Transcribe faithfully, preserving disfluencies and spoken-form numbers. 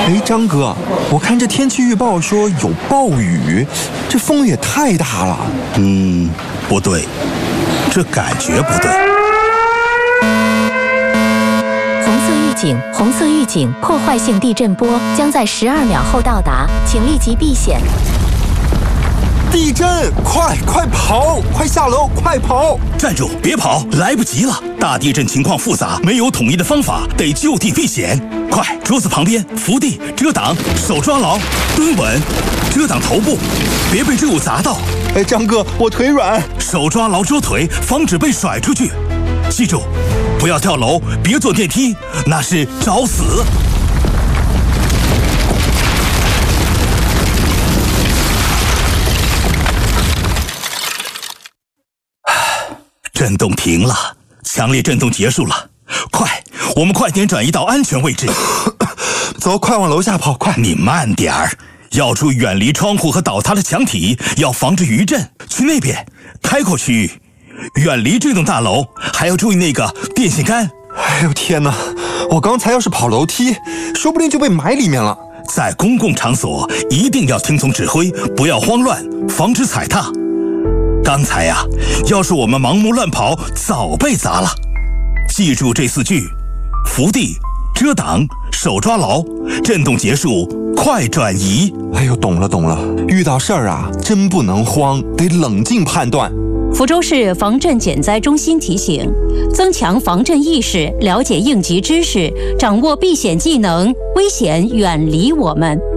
哎，张哥，我看这天气预报说有暴雨，这风也太大了。 嗯，不对，这感觉不对。 红色预警，红色预警，破坏性地震波将在十二秒后到达，请立即避险。 地震！快快跑！快下楼！快跑！ 站住！别跑，来不及了！大地震情况复杂，没有统一的方法，得就地避险。快，桌子旁边伏地遮挡，手抓牢，蹲稳，遮挡头部，别被坠物砸到。 哎，张哥，我腿软。 手抓牢桌腿，防止被甩出去。记住，不要跳楼，别坐电梯，那是找死。震动停了，强烈震动结束了，快，我们快点转移到安全位置。 走，快往楼下跑，快！ 你慢点儿，要注意远离窗户和倒塌的墙体，要防止余震。去那边，开阔区域，远离这栋大楼，还要注意那个电线杆。 哎呦天哪！我刚才要是跑楼梯，说不定就被埋里面了。 在公共场所一定要听从指挥，不要慌乱，防止踩踏。刚才呀、啊，要是我们盲目乱跑，早被砸了。记住这四句：伏地、遮挡、手抓牢，震动结束，快转移。 哎呦，懂了懂了，遇到事儿啊，真不能慌，得冷静判断。 福州市防震减灾中心提醒：增强防震意识，了解应急知识，掌握避险技能，危险远离我们。